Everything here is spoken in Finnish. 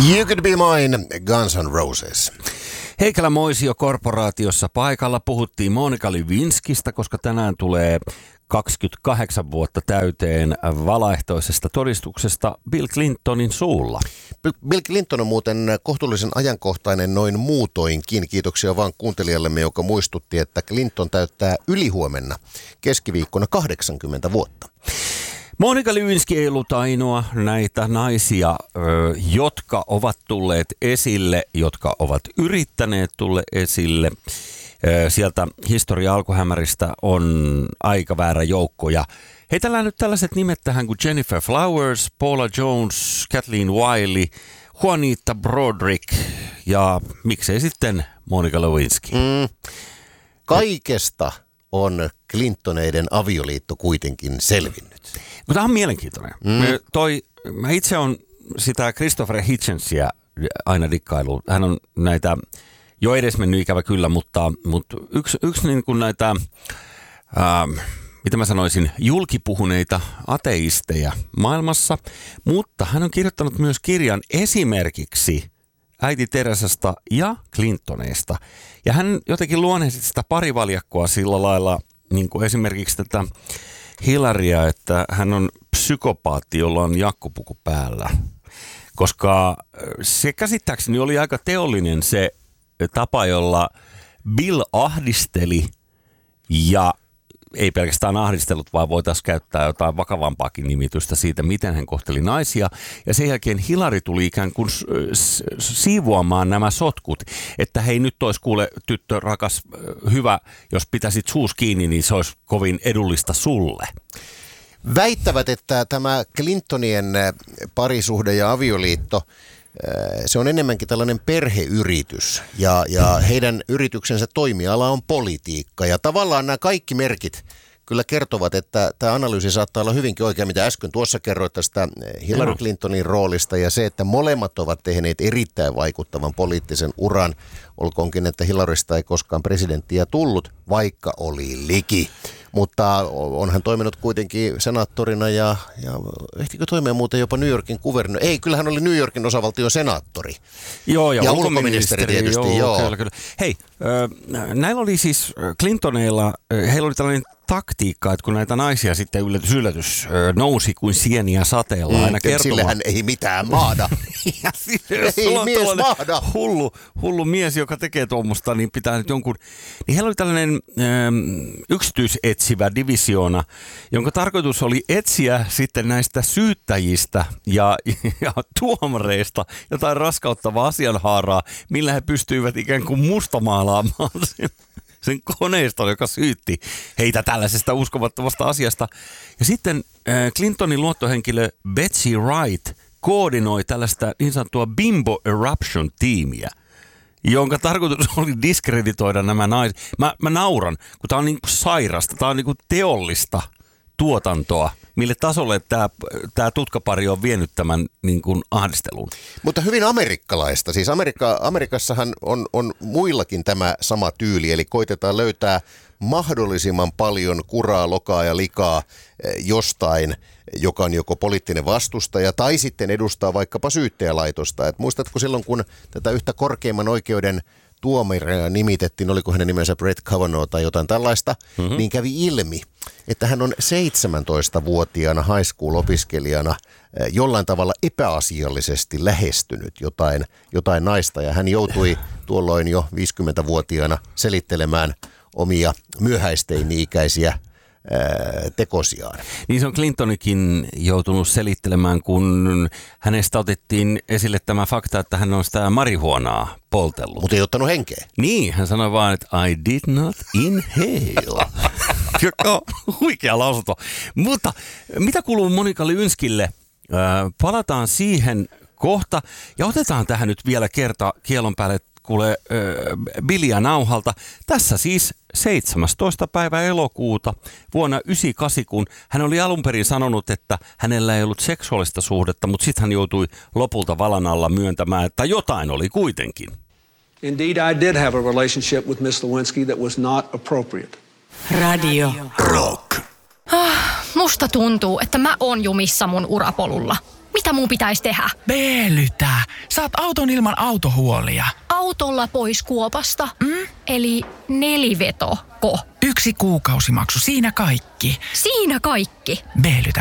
You Could Be Mine, Guns N' Roses. Heikkälä Moisio korporaatiossa paikalla puhuttiin Monika Lewinskystä, koska tänään tulee 28 vuotta täyteen valaehtoisesta todistuksesta Bill Clintonin suulla. Bill Clinton on muuten kohtuullisen ajankohtainen noin muutoinkin. Kiitoksia vaan kuuntelijallemme, joka muistutti, että Clinton täyttää ylihuomenna keskiviikkona 80 vuotta. Monika Lewinsky ei ollut ainoa näitä naisia, jotka ovat tulleet esille, jotka ovat yrittäneet tulla esille. Sieltä historia alkuhämäristä on aika väärä joukko. Ja heitellään nyt tällaiset nimet tähän kuin Jennifer Flowers, Paula Jones, Kathleen Wiley, Juanita Broderick ja miksei sitten Monika Lewinsky. Kaikesta on Clintoneiden avioliitto kuitenkin selvinnyt. Tämä on mielenkiintoinen. Mä itse on sitä Christopher Hitchensia aina dikkailu. Hän on näitä jo edes mennyt ikävä kyllä, mutta yksi niin kuin näitä, mitä mä sanoisin, julkipuhuneita ateisteja maailmassa. Mutta hän on kirjoittanut myös kirjan esimerkiksi äiti Teresasta ja Clintoneista. Ja hän jotenkin luonnehti sitä parivaljakkoa sillä lailla, niin kuin esimerkiksi tätä Hillarya, että hän on psykopaatti, jolla on jakkupuku päällä. Koska se käsittääkseni oli aika teollinen se tapa, jolla Bill ahdisteli ja ei pelkästään ahdistellut, vaan voitaisiin käyttää jotain vakavampaakin nimitystä siitä, miten hän kohteli naisia. Ja sen jälkeen Hillary tuli ikään kuin siivoamaan nämä sotkut, että hei, nyt olisi kuule tyttö rakas hyvä, jos pitäisit suus kiinni, niin se olisi kovin edullista sulle. Väittävät, että tämä Clintonien parisuhde ja avioliitto, se on enemmänkin tällainen perheyritys ja heidän yrityksensä toimiala on politiikka. Ja tavallaan nämä kaikki merkit kyllä kertovat, että tämä analyysi saattaa olla hyvinkin oikea, mitä äsken tuossa kerroit tästä Hillary Clintonin roolista ja se, että molemmat ovat tehneet erittäin vaikuttavan poliittisen uran. Olkoonkin, että Hillarysta ei koskaan presidenttiä tullut, vaikka oli liki. Mutta on hän toiminut kuitenkin senaattorina ja ehtikö toimia muuten jopa New Yorkin kuvernööri? Ei, kyllähän oli New Yorkin osavaltion senaattori. Joo, ja ulkoministeri tietysti. Joo. Kyllä. Hei, näillä oli siis Clintoneilla, heillä oli tällainen taktiikka, että kun näitä naisia sitten yllätys nousi kuin sieniä sateella aina kertomaan. Sillähän ei mitään maada. Ja ei mies maada. Hullu mies, joka tekee tuommoista, niin pitää nyt jonkun. Niin heillä oli tällainen yksityisetsivä divisioona, jonka tarkoitus oli etsiä sitten näistä syyttäjistä ja tuomareista jotain raskauttavaa asianhaaraa, millä he pystyivät ikään kuin mustamaalaamaan sen koneiston, joka syytti heitä tällaisesta uskomattomasta asiasta. Ja sitten Clintonin luottohenkilö Betsy Wright koordinoi tällaista niin sanottua Bimbo Eruption-tiimiä, jonka tarkoitus oli diskreditoida nämä naiset. Mä nauran, kun tää on niin kuin sairasta, tää on niin kuin teollista tuotantoa, mille tasolle tämä tutkapari on vienyt tämän niin kuin ahdistelun. Mutta hyvin amerikkalaista. Siis Amerikassahan on muillakin tämä sama tyyli, eli koitetaan löytää mahdollisimman paljon kuraa, lokaa ja likaa jostain, joka on joko poliittinen vastustaja tai sitten edustaa vaikkapa syyttäjälaitosta. Et muistatko silloin, kun tätä yhtä korkeimman oikeuden tuomaria nimitettiin, oliko hänen nimensä Brett Kavanaugh tai jotain tällaista, niin kävi ilmi, että hän on 17-vuotiaana high school-opiskelijana jollain tavalla epäasiallisesti lähestynyt jotain naista. Ja hän joutui tuolloin jo 50-vuotiaana selittelemään omia myöhäisteini-ikäisiä tekosiaan. Niin se on Clintonikin joutunut selittelemään, kun hänestä otettiin esille tämä fakta, että hän on sitä marihuonaa poltellut. Mutta ei ottanut henkeä. Niin, hän sanoi vaan, että I did not inhale. Joka on huikea lausunto. Mutta mitä kuuluu Monika Lewinskylle? Palataan siihen kohta ja otetaan tähän nyt vielä kerta kielon päälle kuule Billiä nauhalta. Tässä siis 17. päivä elokuuta vuonna 1998, kun hän oli alun perin sanonut, että hänellä ei ollut seksuaalista suhdetta, mutta sitten hän joutui lopulta valan alla myöntämään, että jotain oli kuitenkin. Indeed, I did have a relationship with Miss Lewinsky that was not appropriate. Radio Rock. Musta tuntuu, että mä oon jumissa mun urapolulla. Mitä mun pitäisi tehdä? B-lytä. Saat auton ilman autohuolia. Autolla pois kuopasta? Eli nelivetoko? 1 kuukausimaksu, siinä kaikki. Siinä kaikki. B-lytä